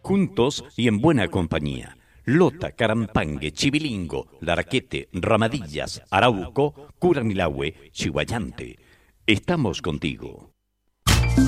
juntos y en buena compañía. Lota, Carampangue, Chivilingo, Laraquete, Ramadillas, Arauco, Curanilahue, Chihuayante. Estamos contigo.